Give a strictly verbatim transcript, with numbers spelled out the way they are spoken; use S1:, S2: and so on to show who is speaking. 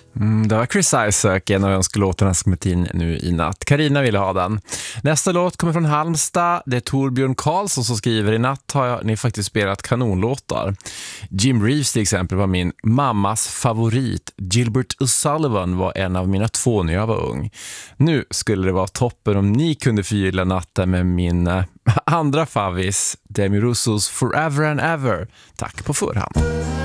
S1: Mm, det var Chris Isaac, en av önskelåtarna som kommit in nu i natt. Carina ville ha den. Nästa låt kommer från Halmstad. Det är Torbjörn Karlsson som skriver: i natt har jag, ni faktiskt spelat kanonlåtar. Jim Reeves till exempel var min mammas favorit. Gilbert O'Sullivan var en av mina två när jag var ung. Nu skulle det vara toppen om ni kunde förgylla natten med min äh, andra favvis, Demi Russos Forever and Ever. Tack på förhand.